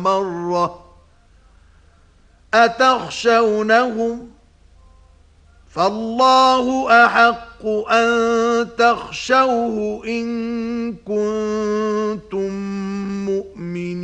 مرة أتخشونهم فالله أحق أن تخشوه إن كنتم مؤمنين